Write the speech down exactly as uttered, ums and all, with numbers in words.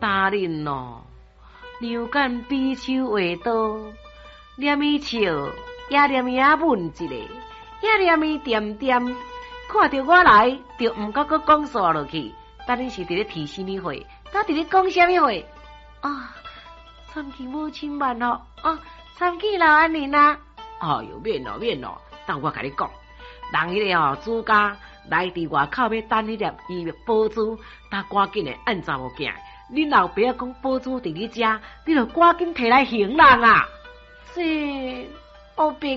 大人咯，牛干比手画刀，念伊笑，也念伊啊问一个，也念伊点点，看到我来，就毋敢搁讲煞落去。等恁是伫咧提什么话？到伫咧讲什么话？啊，参见母亲万咯，啊，参见老安尼啊。哎哟，免咯免咯，等我甲你讲，人迄个吼主家来伫外口要等迄粒伊宝珠，但赶紧诶按查某囝。恁老爸啊讲宝珠伫你遮，你著赶紧摕来行人啊！是，后壁